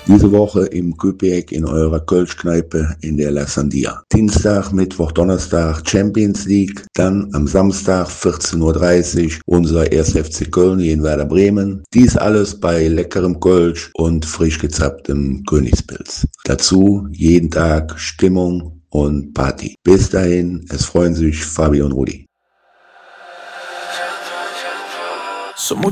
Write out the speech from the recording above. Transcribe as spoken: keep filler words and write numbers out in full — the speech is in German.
Diese Woche im Köpek in eurer Kölschkneipe in der La Sandia. Dienstag, Mittwoch, Donnerstag Champions League. Dann am Samstag vierzehn Uhr dreißig unser erster F C Köln gegen Werder Bremen. Dies alles bei leckerem Kölsch und frisch gezapptem Königspilz. Dazu jeden Tag Stimmung und Party. Bis dahin, es freuen sich Fabi und Rudi.